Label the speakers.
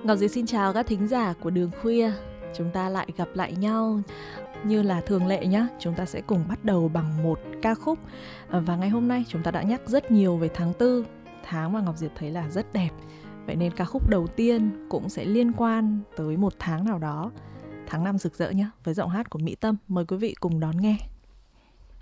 Speaker 1: Ngọc Diệp xin chào các thính giả của Đường Khuya. Chúng ta lại gặp lại nhau. Như là thường lệ nhé, chúng ta sẽ cùng bắt đầu bằng một ca khúc. Và ngày hôm nay chúng ta đã nhắc rất nhiều về tháng 4, tháng mà Ngọc Diệp thấy là rất đẹp. Vậy nên ca khúc đầu tiên cũng sẽ liên quan tới một tháng nào đó, tháng 5 rực rỡ nhé, với giọng hát của Mỹ Tâm. Mời quý vị cùng đón nghe.